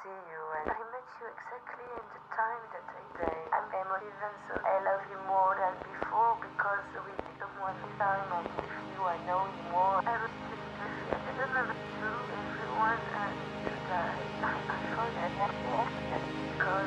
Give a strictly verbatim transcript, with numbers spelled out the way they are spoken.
see you, and I met you exactly in the time that I say. I'm emotive, and so I love you more than before because with someone time I'm with you, I know you more.